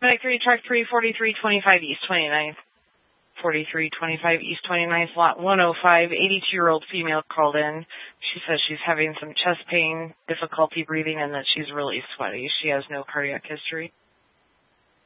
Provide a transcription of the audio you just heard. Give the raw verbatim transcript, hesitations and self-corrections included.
Medic three, Truck three, forty-three twenty-five East twenty-ninth. forty-three twenty-five East twenty-ninth, lot one oh five, eighty-two-year-old female called in. She says she's having some chest pain, difficulty breathing, and that she's really sweaty. She has no cardiac history.